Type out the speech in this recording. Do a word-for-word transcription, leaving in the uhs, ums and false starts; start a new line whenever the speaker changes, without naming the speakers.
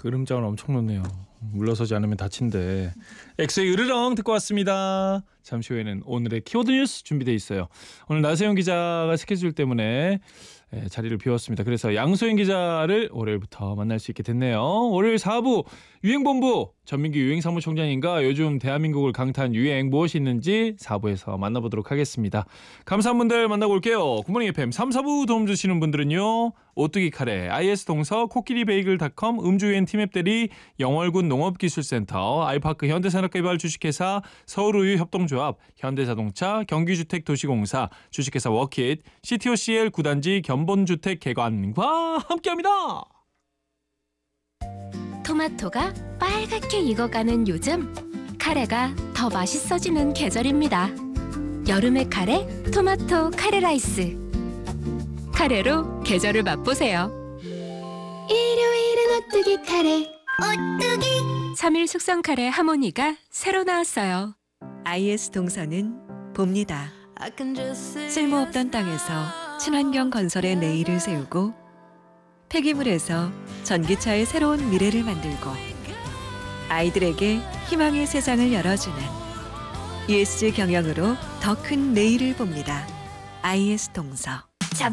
으름장을 엄청 놓네요. 물러서지 않으면 다친데. 엑소의 으르렁 듣고 왔습니다. 잠시 후에는 오늘의 키워드 뉴스 준비되어 있어요. 오늘 나세영 기자가 스케줄 때문에 자리를 비웠습니다. 그래서 양소영 기자를 월요일부터 만날 수 있게 됐네요. 월요일 사 부 유행본부 전민기 유행사무총장님과 요즘 대한민국을 강타한 유행 무엇이 있는지 사 부에서 만나보도록 하겠습니다. 감사한 분들 만나고 올게요. 굿모닝 에프엠 삼, 사 부 도움 주시는 분들은요. 오뚜기 카레, 아이에스 동서, 코끼리 베이글닷컴, 음주유엔 티맵대리, 영월군 농업기술센터, 아이파크 현대산업개발 주식회사, 서울우유 협동조합, 현대자동차, 경기주택도시공사, 주식회사 워킷, 씨티오씨엘 구단지 견본주택 개관과 함께합니다.
토마토가 빨갛게 익어가는 요즘, 카레가 더 맛있어지는 계절입니다. 여름의 카레, 토마토 카레 라이스. 카레로 계절을 맛보세요. 일요일은 오뚜기 카레. 오뚜기. 삼 일 숙성 카레 하모니가 새로 나왔어요.
아이에스 동서는 봅니다. 쓸모없던 땅에서 친환경 건설의 내일을 세우고 폐기물에서 전기차의 새로운 미래를 만들고 아이들에게 희망의 세상을 열어주는 이에스지 경영으로 더 큰 내일을 봅니다. 아이에스 동서.